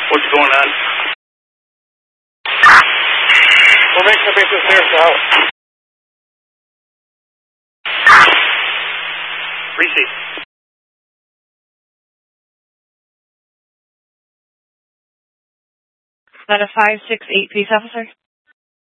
What's going on? We're making a business near south. Receive. Is that a 568 police officer?